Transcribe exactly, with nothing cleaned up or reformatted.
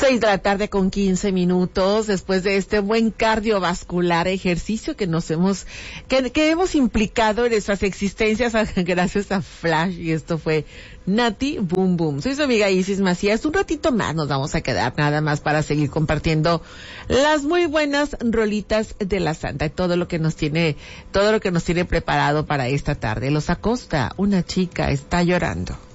Seis de la tarde con quince minutos, después de este buen cardiovascular ejercicio que nos hemos, que, que hemos implicado en nuestras existencias gracias a Flash, y esto fue Nati Boom Boom. Soy su amiga Isis Macías. Un ratito más nos vamos a quedar nada más para seguir compartiendo las muy buenas rolitas de la Santa y todo lo que nos tiene, todo lo que nos tiene preparado para esta tarde. Los Acosta, una chica está llorando.